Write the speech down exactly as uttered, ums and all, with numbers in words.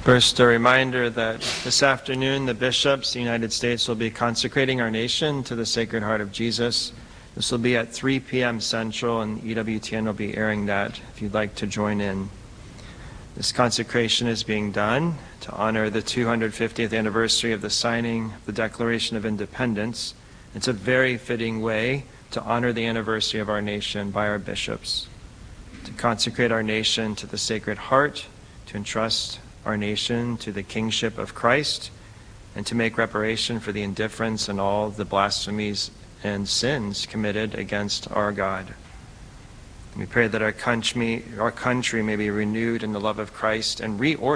First, a reminder that this afternoon the bishops of the United States will be consecrating our nation to the Sacred Heart of Jesus. This will be at three p m Central, and E W T N will be airing that if you'd like to join in. This consecration is being done to honor the two hundred fiftieth anniversary of the signing of the Declaration of Independence. It's a very fitting way to honor the anniversary of our nation by our bishops, to consecrate our nation to the Sacred Heart, to entrust our nation to the kingship of Christ, and to make reparation for the indifference and all the blasphemies and sins committed against our God. We pray that our country, our country may be renewed in the love of Christ and reordered